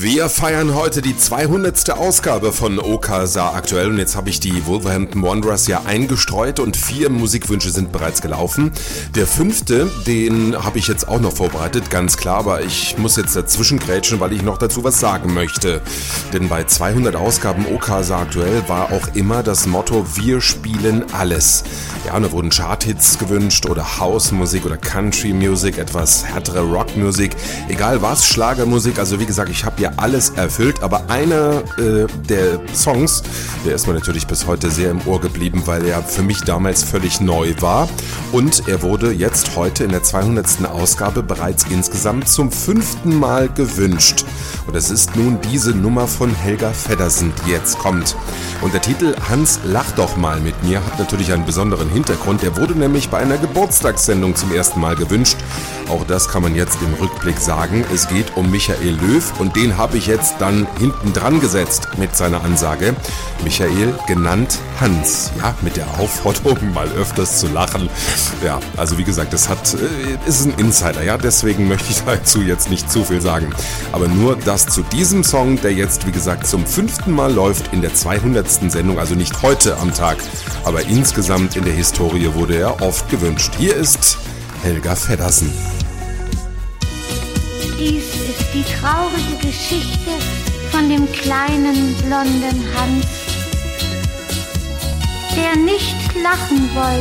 Wir feiern heute die 200. Ausgabe von OKSA aktuell und jetzt habe ich die Wolverhampton Wanderers ja eingestreut und 4 Musikwünsche sind bereits gelaufen. Der 5., den habe ich jetzt auch noch vorbereitet, ganz klar, aber ich muss jetzt dazwischen grätschen, weil ich noch dazu was sagen möchte. Denn bei 200 Ausgaben OKSA aktuell war auch immer das Motto: Wir spielen alles. Ja, und da wurden Charthits gewünscht oder Housemusik oder Country Music, etwas härtere Rockmusik, egal was, Schlagermusik, also wie gesagt, ich habe ja alles erfüllt, aber einer der Songs, der ist mir natürlich bis heute sehr im Ohr geblieben, weil er für mich damals völlig neu war und er wurde jetzt heute in der 200. Ausgabe bereits insgesamt zum 5. Mal gewünscht. Und es ist nun diese Nummer von Helga Feddersen, die jetzt kommt. Und der Titel Hans, lach doch mal mit mir hat natürlich einen besonderen Hintergrund. Der wurde nämlich bei einer Geburtstagssendung zum ersten Mal gewünscht. Auch das kann man jetzt im Rückblick sagen. Es geht um Michael Löw und den habe ich jetzt dann hinten dran gesetzt mit seiner Ansage. Michael, genannt Hans. Ja, mit der Aufforderung, mal öfters zu lachen. Ja, also wie gesagt, das ist ein Insider, ja, deswegen möchte ich dazu jetzt nicht zu viel sagen. Aber nur das zu diesem Song, der jetzt, wie gesagt, zum 5. Mal läuft in der 200. Sendung, also nicht heute am Tag, aber insgesamt in der Historie wurde er oft gewünscht. Hier ist Helga Feddersen. Dies ist die traurige Geschichte von dem kleinen blonden Hans, der nicht lachen wollte.